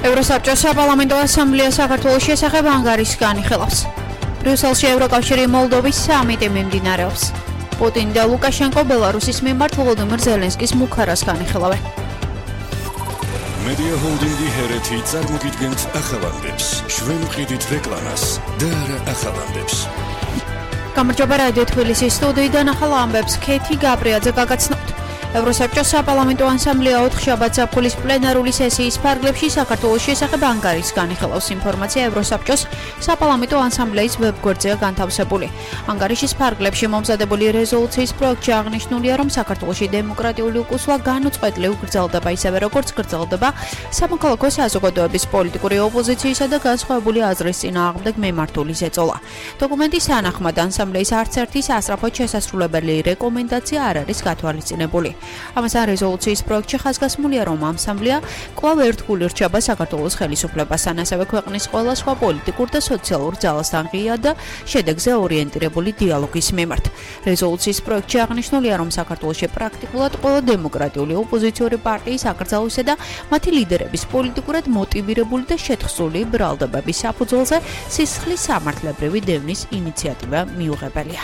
ევროსაბჭოს საპარლამენტო ასამბლეა საქართველოს შესახებ ანგარიშს განიხილავს. ბრიუსელში ევროკავშირი მოლდოვის სამიტი მიმდინარეობს. პუტინი და ლუკაშენკო ბელარუსის მიმართ ვოლოდიმირ ზელენსკის მუქარას განიხილავენ. Media holdingi hereti წარმოგიდგენთ ახალანდებს. ჩვენ ვყიდით რეკლამას და არა ახალანდებს. გამარჯობა რადიო თბილისის სტუდიიდან ახალ ამბებს ქეთი გაბრიაძე გაგაცნობთ. ევროსაბჭოს საპარლამენტო ასამბლეა 4 შაბათს აფხულის პლენარული სესიის ფარგლებში საქართველოს შესახებ ანგარიშს განიხილავს. ინფორმაცია ევროსაბჭოს საპარლამენტო ასამბლეის ვებგვერდზეა განთავსებული. ანგარიშის ფარგლებში მომზადებული რეზოლუციის პროექტში აღნიშნულია, რომ საქართველოში დემოკრატიული უკუსვა განუწყვეტლივ გრძელდება, ისევე როგორც გრძელდება სამოქალაქო საზოგადოების პოლიტიკური ოპოზიციისა და განსხვავებული აზრის წინააღმდეგ მიმართული ზეწოლა. დოკუმენტის თანახმად ასამბლეის არც ერთი სასწრაფოდ შესასრულებელი რეკომენდაცია არ არის გათვალისწინებული. ამასთან რეზოლუციის პროექტში ხაზგასმულია, რომ ასამბლეა კვლავ ერთგული რჩება საქართველოს ხელისუფლებასთან, ასევე ქვეყნის ყველა სხვა პოლიტიკურ და სოციალურ ძალასთან ღია და შედეგზე ორიენტირებული დიალოგის მიმართ. რეზოლუციის პროექტში აღნიშნულია, რომ საქართველოში პრაქტიკულად ყველა დემოკრატიული ოპოზიციური პარტიის აკრძალვისა და მათი ლიდერების პოლიტიკურად მოტივირებული და შეთხზული ბრალდებების საფუძველზე სისხლის სამართლებრივი დევნის ინიციატივა მიუღებელია.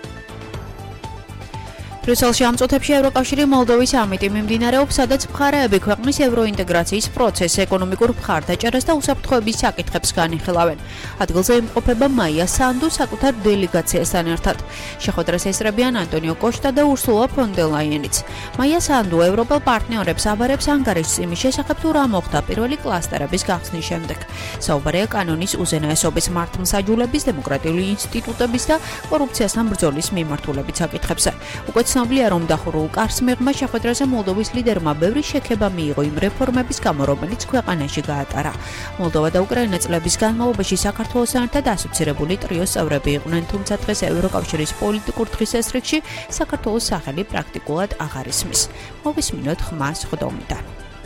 ბრიუსელში ამ წუთებში ევროკავშირი მოლდოვის სამიტი მიმდინარეობს, სადაც მხარეები ქვეყნის ევროინტეგრაციის პროცესს, ეკონომიკურ მხარდაჭერას და უსაფრთხოების საკითხებს განიხილავენ. ადგილზე იმყოფება მაია სანდუ საკუთარ დელეგაციასთან ერთად. შეხვედრას ესწრებიან ანტონიო კოშტა და ურსულა ფონ დერ ლაიენიც. მაია სანდუ ევროპელ პარტნიორებს აბარებს ანგარიშს იმის შესახებ, თუ რა მოხდა პირველი კლასტერების გახსნის შემდეგ. საუბარია კანონის უზენაესობის, მართლმსაჯულების, დემოკრატიული ინსტიტუტების და კორუფციასთან ბრძოლის მიმართულებით საკითხებზე. უკვე ცნობილია, რომ დახურულ კარს მიღმა შეხვედრაზე მოლდოვის ლიდერმა ბევრი შექება მიიღო იმ რეფორმების გამო, რომელიც ქვეყანაში გაატარა. მოლდოვა და უკრაინა წლების განმავლობაში საქართველოსთან ერთად ასოცირებული ტრიოს წევრები იყვნენ, თუმცა დღეს ევროკავშირის პოლიტიკურ დღესასრიგში საქართველოს სახელი პრაქტიკულად აღარ ისმის. მოვისმინოთ ხმას ხდომიდან.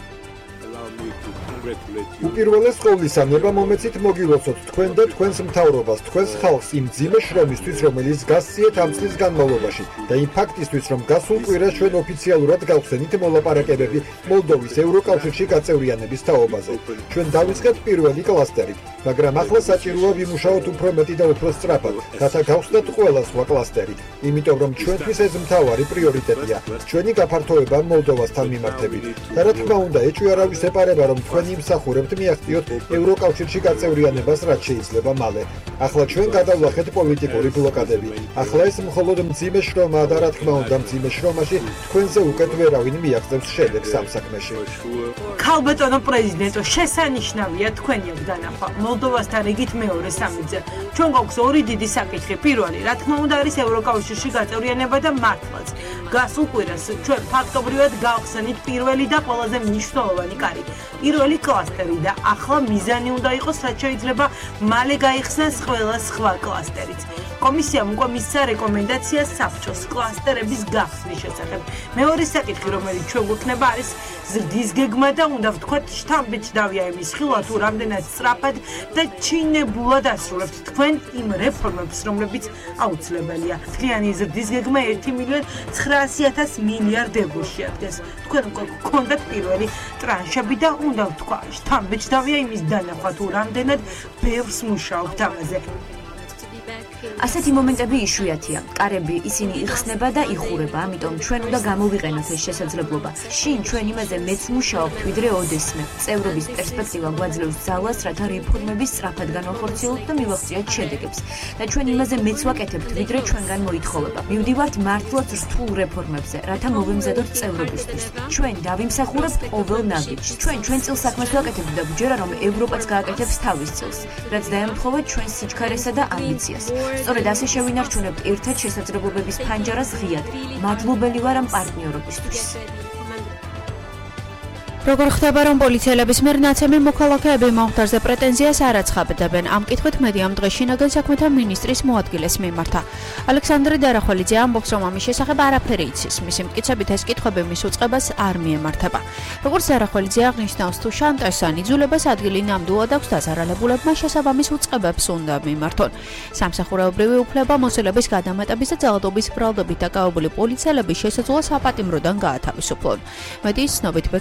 უპირველეს ყოვლისა, ნება მომეცით მოგილოცოთ თქვენ და თქვენს მთავრობას, თქვენს ხალხს იმ მძიმე შრომისთვის, რომელიც გასწიეთ ამ წლის განმავლობაში და იმ ფაქტისთვის, რომ გასულ კვირას ჩვენ ოფიციალურად გავხსენით მოლაპარაკებები მოლდოვის ევროკავშირში გაწევრიანების თაობაზე. ჩვენ დავიწყეთ პირველი კლასტერით, მაგრამ ახლა საჭიროა ვიმუშაოთ უფრო მეტი და უფრო სწრაფად, რათა გავხსნათ ყველა სხვა კლასტერი. იმიტომ რომ ჩვენთვის ეს მთავარი პრიორიტეტია, ჩვენი გაფართოება მოლდოვასთან მიმართებით. და რა თქმა უნდა, ეჭვი არავის ეპარება, რომ თქვენ იმსახურებთ მიაღწიოთ ევროკავშირში გაწევრიანებას რაც შეიძლება მალე. ახლა ჩვენ გადავლახეთ პოლიტიკური ბლოკადები. ახლა ეს მხოლოდ მძიმე შრომაა და რა თქმა უნდა მძიმე შრომაში თქვენზე უკეთ ვერავინ მიაღწევს შედეგს ამ საქმეში. ქალბატონო პრეზიდენტო, შესანიშნავია თქვენი აქ დანახვა. მოლდოვასთან რიგით მეორე სამიტზე. ჩვენ გვაქვს ორი დიდი საკითხი. პირველი, რა თქმა უნდა, არის ევროკავშირში გაწევრიანება და მართლაც. გასულ კვირას ჩვენ ფაქტობრივად გავხსენით პირველი და ყველაზე მნიშვნელოვანი კარი. პირველი კლასტერი და ახლა მიზანი უნდა იყოს, რაც შეიძლება მალე გაიხსნას ყველა სხვა კლასტერიც. კომისიამ უკვე მისცა რეკომენდაცია საბჭოს კლასტერების გახსნის შესახებ. მეორე საკითხი, რომელიც ჩვენ გვექნება, არის ზრდის გეგმა და უნდა ვთქვათ, შთამბეჭდავია იმის ხილვა, თუ რამდენად სწრაფად და ჩინებულად ასრულებთ თქვენ იმ რეფორმებს, რომლებიც აუცილებელია. მთლიანი ზრდის გეგმა 1.900.000 მილიარდ ევროს შეადგენს. თქვენ უკვე გქონდათ პირველი ტრანშები და უნდა ვთქვა, შთამბეჭდავია იმის დანახვა, თუ რამდენად ბევრს მუშაობთ ამაზე. ასეთი მომენტები იშვიათია. კარები ისინი იხსნება და იხურება, ამიტომ ჩვენ უნდა გამოვიყენოთ ეს შესაძლებლობა. შინ ჩვენ იმაზე მეც მუშაობთ, ვიდრე ოდესმე. წევრობის პერსპექტივა გვაძლევს ძალას, რათა რეფორმები სწრაფად განვახორციელოთ და მივაღწიოთ შედეგებს. და ჩვენ იმაზე მეც ვაკეთებთ, ვიდრე ჩვენგან მოითხოვება. მივდივართ მართლაც რთულ რეფორმებზე, რათა მოვემზადოთ წევრობისთვის. ჩვენ დავიმსახურებთ ყოველ ნაბიჯს. ჩვენ წილ საქმეს ვაკეთებთ და გვჯერა, რომ ევროპაც გააკეთებს თავის წილს, რაც დაემთხოვა ჩვენს სიჩქარესა და ამბიციას. სწორედ ასე შევინარჩუნებთ ერთად შესაძლებლობების ფანჯარას ღიად. მადლობელი ვარ ამ პარტნიორობისთვის. როგორ ხდება, რომ პოლიციელების მიერ ნაცემი მოქალაქეები მომხდარზე პრეტენზიას არ აცხადებენ? ამ კითხვით მედიამ დღეს შინაგან საქმეთა მინისტრის მოადგილეს მიმართა. ალექსანდრე დარახველიძე ამბობს, რომ ამის შესახებ არაფერი იცის. მისი მტკიცებით ეს კითხვები მის უწყებას არ მიემართება. როგორც დარახველიძე აღნიშნავს, თუ შანტაჟს ან იძულებას ადგილი ნამდვილად აქვს დაზარალებულებმა შესაბამის უწყებებს უნდა მიმართონ. სამსახურეობრივი უფლება მოსელების გადამეტების და ძალადობის ბრალდებით დაკავებული პოლიციელები შესაძლოა საპატიმროდან გაათავისუფლონ. მედიის ცნობით ბექა კუხალ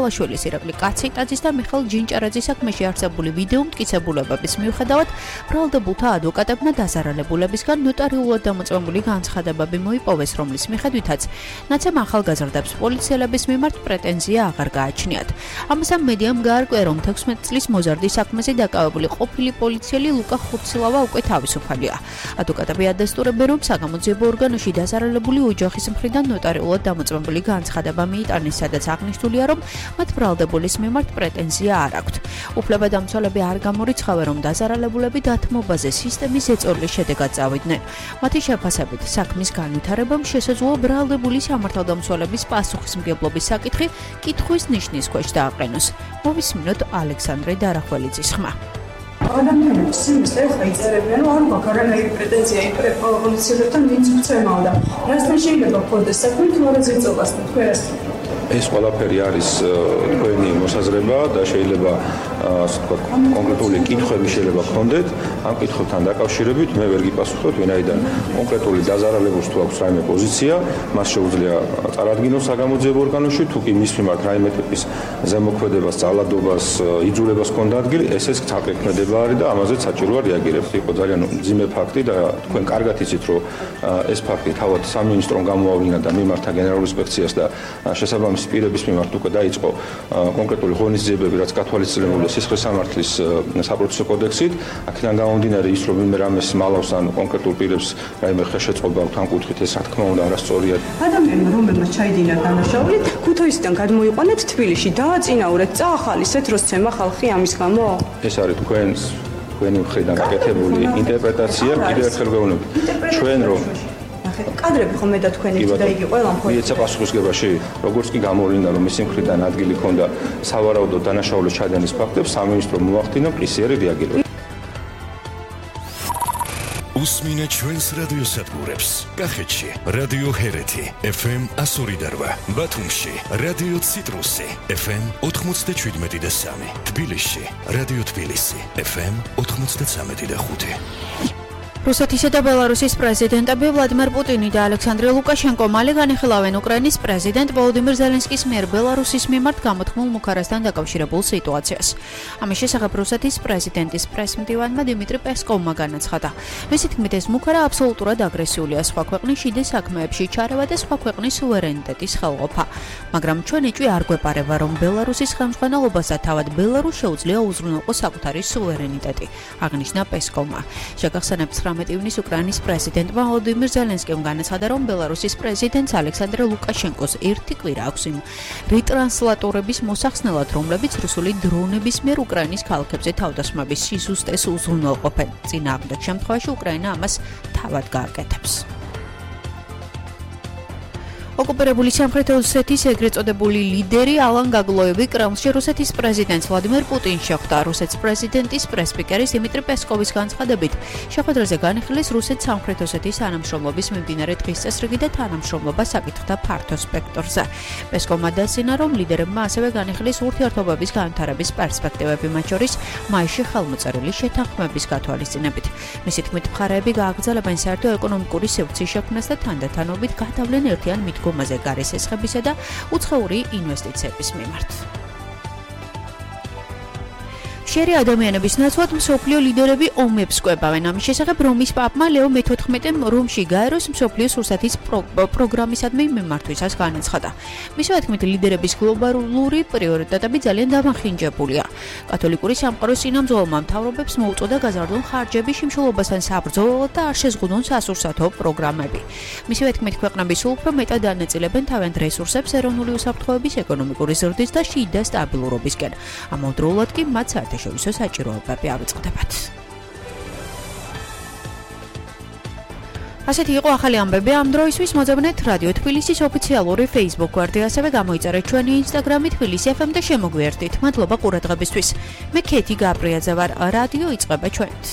ბალაშვილის, ირაკლი კაციტაძის და მიხეილ ჯინჭარაძის საქმეში არსებული ვიდეო მტკიცებულებების მიუხედავად ბრალდებულთა ადვოკატებმა დაზარალებულებისგან ნოტარიულად დამოწმებული განცხადებები მოიპოვეს, რომლის მიხედვითაც ნაცემ ახალგაზრდებს პოლიციელების მიმართ პრეტენზია აღარ გააჩნიათ. ამასთან მედიამ გაარკვია, რომ 16 წლის მოზარდის საქმეზე დაკავებული ყოფილი პოლიციელი ლუკა ხურცილავა უკვე თავისუფალია. ადვოკატები ადასტურებენ, რომ საგამოძიებო ორგანოში დაზარალებული ოჯახის მხრიდან ნოტარიულად დამოწმებული განცხადება მიიტანეს, სადაც აღნიშნულია, რომ მათ ბრალდებულის მიმართ პრეტენზია არ აქვთ. უფლებადამცველები არ გამორიცხავენ, რომ დაზარალებულები დათმობაზე სისტემის ეწოლის შედეგად წავიდნენ. მათი შეფასებით, საქმის განვითარებამ შესაძლოა ბრალდებულის სამართალდამცველების პასუხისმგებლობის საკითხი კითხვის ნიშნის ქვეშ დააყენოს. მოვისმინოთ ალექსანდრე დარახველიძის ხმა. ადამიანებს სიმს ეხლა იწერებიან, რომ არ მაქვს არანაირი პრეტენზია იმ პოლიციელებთან, ვინც გწევდა. რასთან შეიძლება გქონდეს საქმე, თუ არა ზეწოლასთან, თქვენ რასთან? ეს ყველაფერი არის თქვენი მოსაზრება და შეიძლება ასე ვთქვათ კონკრეტული კითხვები შეიძლება გქონდეთ. ამ კითხვებთან დაკავშირებით მე ვერ გიპასუხებთ, ვინაიდან კონკრეტული დაზარალებულს თუ აქვს რაიმე პოზიცია, მას შეუძლია წარადგინოს საგამოძიებო ორგანოში, თუ კი მის მიმართ რაიმე ტიპის ზემოქმედებას, ძალადობას, იძულებას ჰქონდა ადგილი, ეს ცალკექმედება არის და ამაზე საჭიროა რეაგირებთ. იყო ძალიან მძიმე ფაქტი და თქვენ კარგად იცით, რომ ეს ფაქტი თავად სამინისტრომ გამოავლინა და მიმართა გენერალურ ინსპექციას და შესაბამის პირების მიმართ უკვე დაიწყო კონკრეტული ღონისძიებები, რაც გათვალისწინებულია სისხლის სამართლის საპროცესო კოდექსით. აქედან გამომდინარე ის, რომ ვინმე რამეს მალავს ან კონკრეტულ პირებს რაიმე ხელშეწყობა აქვს ამ კუთხით, ეს რა თქმა უნდა არასწორია. ადამიანმა რომელმაც ჩაიდინა დანაშაული, ქუთოისიდან გადმოიყვანეთ თბილისში, დააწინაურეთ, წაახალისეთ, რომ ცემა ხალხი ამის გამო? ეს არის თქვენი მხრიდან გაკეთებული ინტერპრეტაცია, კიდევ ერთხელ ვეუბნები. ჩვენ რომ კადრები ხომ მე და თქვენ ერთი და იგი ყველა მხოლოდ მიეცა პასუხისგებაში, როგორც კი გამოვლინდა, რომ მისი მხრიდან ადგილი ჰქონდა სავარაუდო დანაშაულის ჩადენის ფაქტებს, სამინისტრო მოახდინა პრისიერი რეაგირება. უსმინე ჩვენს რადიოსადგურებს. კახეთში რადიო ჰერეთი FM 102.8, ბათუმში რადიო ციტრუსი FM 97.3, თბილისში რადიო თბილისი FM 93.5. რუსეთისა და ბელარუსის პრეზიდენტები ვლადიმერ პუტინი და ალექსანდრე ლუკაშენკო მალე განიხილავენ უკრაინის პრეზიდენტ ვოლოდიმირ ზელენსკის მიერ ბელარუსის მიმართ გამოთქმულ მუქარასთან დაკავშირებულ სიტუაციას. ამის შესახებ რუსეთის პრეზიდენტის პრესმდივანმა დიმიტრი პესკოვმა განაცხადა. მისი თქმით, ეს მუქარა აბსოლუტურად აგრესიულია სხვა ქვეყნის შიდა საქმეებში ჩარევა და სხვა ქვეყნის სუვერენიტეტის ხელყოფა. მაგრამ ჩვენ ეჭვი არ გვეპარება, რომ ბელარუსის ხელმძღვანელობას და თავად ბელარუსს შეუძლია უზრუნველყოს საკუთარი სუვერენიტეტი, აღნიშნა პესკოვმა. შეგახსენებთ 19 ივნის უკრაინის პრეზიდენტმა ვოლოდიმირ ზელენსკიმ განაცხადა, რომ ბელარუსის პრეზიდენტს ალექსანდრე ლუკაშენკოს ერთი კვირა აქვს იმ რეტრანსლატორების მოსახსნელად, რომლებიც რუსული დრონების მიერ უკრაინის ქალაქებზე თავდასხმების სიზუსტეს უზრუნველყოფენ. წინააღმდეგ შემთხვევაში უკრაინა ამას თავად გააკეთებს. ოკუპირებული სამხრეთ ოსეთის ეგრეთ წოდებული ლიდერი ალან გაგლოევი კრემლში რუსეთის პრეზიდენტს ვლადიმერ პუტინს შეხვდა. რუსეთის პრეზიდენტის პრესპიკერის დიმიტრი პესკოვის განცხადებით, შეხვედრაზე განიხილეს რუსეთის სამხრეთ ოსეთის თანამშრომლობის მიმდინარე დღის წესრიგი და თანამშრომლობა საკითხთა ფართო სპექტრზე. პესკოვმა დასცინა, რომ ლიდერებმა ასევე განიხილეს ურთიერთობების განვითარების პერსპექტივები, მათ შორის მაისში ხელმოწერილი შეთანხმების გათვალისწინებით. მისი თქმით, მხარეები გააგრძელებენ საერთო ეკონომიკური სივრცის შექმნას და თანდათანობით გადავლენ ერთიან მიდგომაზე გარის ესხებისა და უცხოური ინვესტიციების მიმართ. შერი ადამიანების ნაცვლად მსოფლიო ლიდერები ომებს კვებავენ. ამის შესახებ რომის პაპმა ლეო მე-14-მ რომში გაეროს მსოფლიოს რუსეთის პროგრამისადმი მიმართვისას განაცხადა. მისივე თქმით, ლიდერების გლობალური პრიორიტეტები ძალიან დამახინჯებულია. კათოლიკური სამყაროს წინამძღოლმა მთავრობებს მოუწოდა გაზარდონ ხარჯების შიმშილობასთან საბრძოლოდ და არ შეზღუდონ სასურსათო პროგრამები. მისივე თქმით, ქვეყნები სულ უფრო მეტად ანაწილებენ თავიანთ რესურსებს ეროვნული უსაფრთხოების, ეკონომიკური ზრდის და შიდა სტაბილურობისკენ. ამავდროულად კი მათ საერთაშორისო საჭიროებები ავიწყდებათ. ასეთი იყო ახალი ამბები ამ დროისთვის. მოძებნეთ რადიო თბილისის ოფიციალური Facebook გვერდი, ასევე გამოიწერეთ ჩვენი Instagram თბილისი FM და შემოგვიერთდით. მადლობა ყურადღებისთვის. მე ქეთი გაბრიაძე ვარ. რადიო იწყება ჩვენით.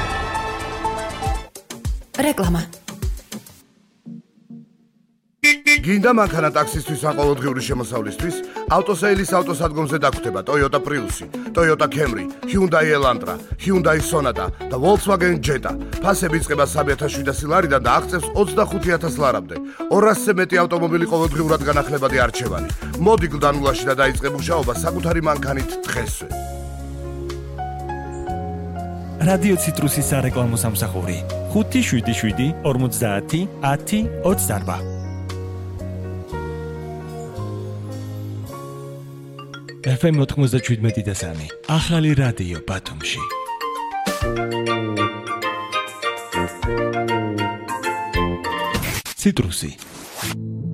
რეკლამა გინდა მანქანა ტაქსისთვის ან ყოველდღიური შემოსავლისთვის? ავტოსეილის ავტოსადგომზე დაგვხვდება Toyota Prius, Toyota Camry, Hyundai Elantra, Hyundai Sonata და Volkswagen Jetta. ფასები იწყება 3.700 ლარიდან და აღწევს 25.000 ლარამდე. 200-ზე მეტი ავტომობილი ყოველდღიურად განახლებადი არჩევანი. მოდი გლდანულაში და დაიწყე მუშაობა საკუთარი მანქანით დღესვე. რადიო ციტრუსის სარეკლამო სამსახური 577 50 10 28. FM 97.3 ახალი რადიო ბათუმში. ციტრუსი